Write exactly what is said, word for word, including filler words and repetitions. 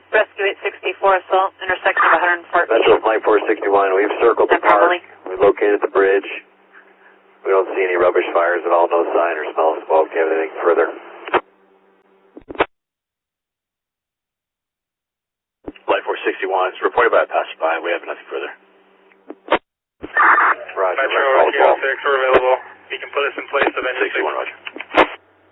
Rescue eight sixty-four, assault, intersection of one fourteen. Metro Flight four sixty-one, we've circled the park. We located the bridge. We don't see any rubbish fires at all, no sign or smell of smoke. Do you have anything further? Flight four sixty-one, it's reported by a passerby. We have nothing further. Roger. Metro zero six, we're available. You can put us in place of any sixty-one, Roger.